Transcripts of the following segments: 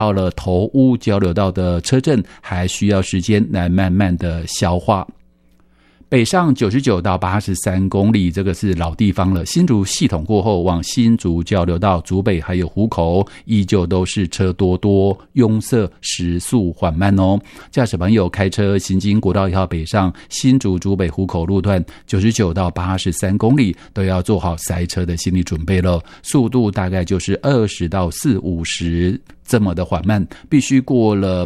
到了头屋交流道的车阵还需要时间来慢慢的消化。北上99到83公里，这个是老地方了。新竹系统过后，往新竹交流道、竹北还有湖口，依旧都是车多拥塞，时速缓慢哦。驾驶朋友开车行经国道1号北上新竹、竹北、湖口路段99到83公里，都要做好塞车的心理准备了。速度大概就是20到40-50。这么的缓慢，必须过了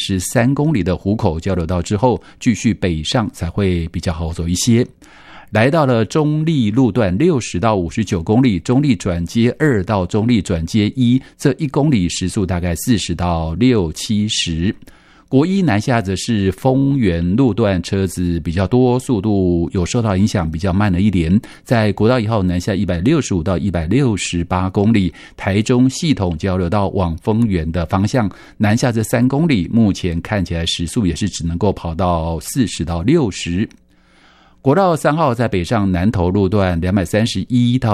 83公里的湖口交流道之后，继续北上才会比较好走一些。来到了中立路段60到59公里，中立转接2到中立转接1，这1公里时速大概40到60-70。国一南下则是丰原路段，车子比较多，速度有受到影响，比较慢了一点。在国道1号南下165到168公里，台中系统交流道往丰原的方向，南下这3公里，目前看起来时速也是只能够跑到40到60。国道3号在北上南投路段231到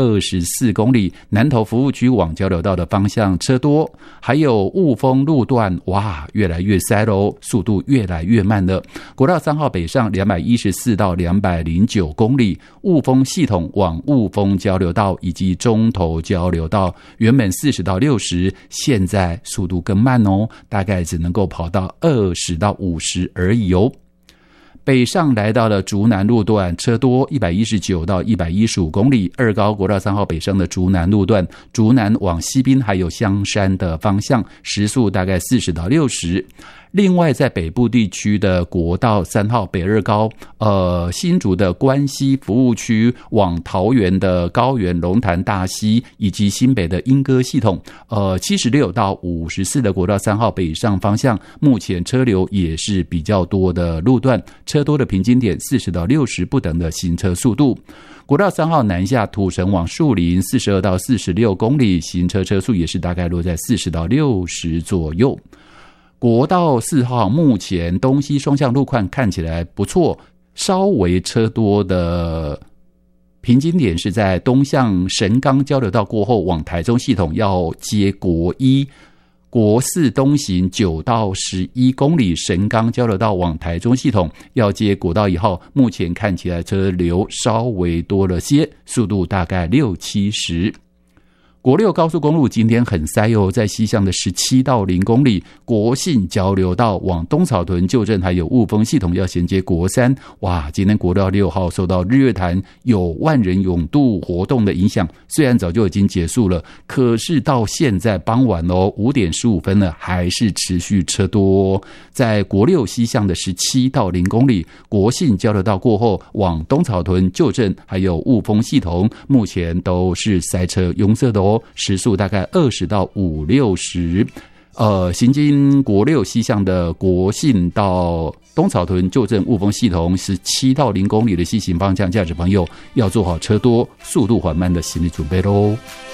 224公里，南投服务区往交流道的方向车多，还有雾峰路段，哇，越来越塞咯，速度越来越慢了。国道3号北上214到209公里，雾峰系统往雾峰交流道以及中投交流道，原本40到60，现在速度更慢哦，大概只能够跑到20到50而已哦。北上来到了竹南路段，车多119到115公里，二高国道3号北上的竹南路段，竹南往西滨还有香山的方向，时速大概40到60。另外在北部地区的国道3号北二高，新竹的关西服务区往桃园的高园、龙潭、大溪以及新北的莺歌系统，76到54的国道3号北上方向，目前车流也是比较多的路段，车多的平均点40到60不等的行车速度。国道3号南下土城往树林42到46公里，行车车速也是大概落在40到60左右。国道4号目前东西双向路况看起来不错，稍微车多的平均点是在东向神冈交流道过后往台中系统要接国1，国4东行9到11公里，神冈交流道往台中系统要接国道1号，目前看起来车流稍微多了些，速度大概60-70。国6高速公路今天很塞哦，在西向的17到0公里，国信交流道往东草屯旧镇还有雾峰系统要衔接国3，哇，今天国道6号受到日月潭有万人泳渡活动的影响，虽然早就已经结束了，可是到现在傍晚5点15分了，还是持续车多。在国6西向的17到0公里，国信交流道过后往东草屯旧镇还有雾峰系统，目前都是塞车拥塞的哦，时速大概20到50-60。行经国6西向的国信到东草屯旧镇雾峰系统17到0公里的西行方向，驾驶朋友要做好车多速度缓慢的心理准备咯。